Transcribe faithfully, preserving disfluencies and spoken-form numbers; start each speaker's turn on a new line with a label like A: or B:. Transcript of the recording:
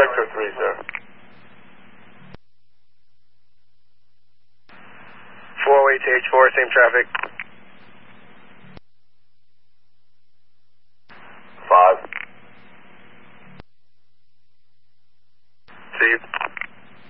A: Sector three, sir. four oh eight to H four, same traffic. five.